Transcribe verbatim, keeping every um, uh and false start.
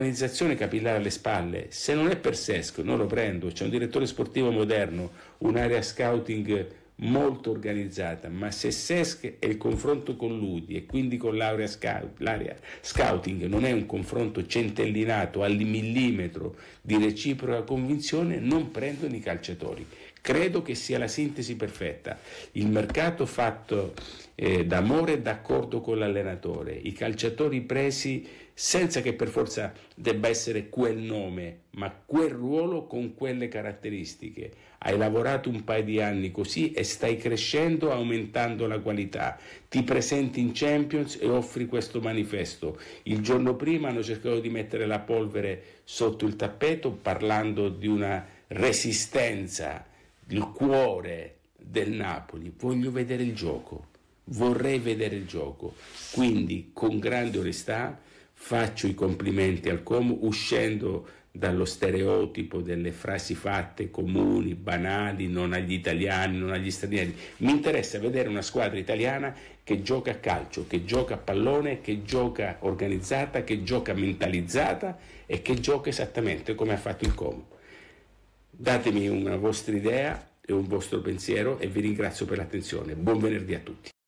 organizzazione capillare alle spalle. Se non è per Sesc non lo prendo, c'è un direttore sportivo moderno, un'area scouting molto organizzata, ma se Sesc è il confronto con l'U D I e quindi con l'area scout, l'area scouting non è un confronto centellinato al millimetro di reciproca convinzione, non prendono i calciatori. Credo che sia la sintesi perfetta, il mercato fatto eh, d'amore e d'accordo con l'allenatore, i calciatori presi senza che per forza debba essere quel nome, ma quel ruolo con quelle caratteristiche. Hai lavorato un paio di anni così e stai crescendo, aumentando la qualità, ti presenti in Champions e offri questo manifesto. Il giorno prima hanno cercato di mettere la polvere sotto il tappeto parlando di una resistenza, il cuore del Napoli. Voglio vedere il gioco, vorrei vedere il gioco, quindi con grande onestà faccio i complimenti al Como uscendo dallo stereotipo delle frasi fatte comuni, banali, non agli italiani, non agli stranieri. Mi interessa vedere una squadra italiana che gioca a calcio, che gioca a pallone, che gioca organizzata, che gioca mentalizzata e che gioca esattamente come ha fatto il Como. Datemi una vostra idea e un vostro pensiero e vi ringrazio per l'attenzione. Buon venerdì a tutti.